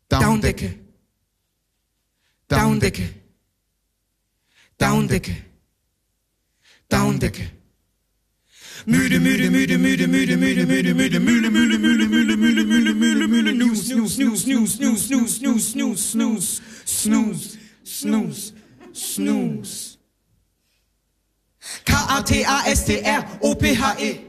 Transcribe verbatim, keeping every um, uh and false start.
Downdecke, Downdecke, Downdecke, Downdecke. Müde, müde, müde, müde, müde, müde, müde, müde, müde, müde, müde, müde, müde, müde, müde, müde, News, News, News, News, News, News, News, News, Snooze, Snooze, Snooze, Snooze. K A T A S T R O P H E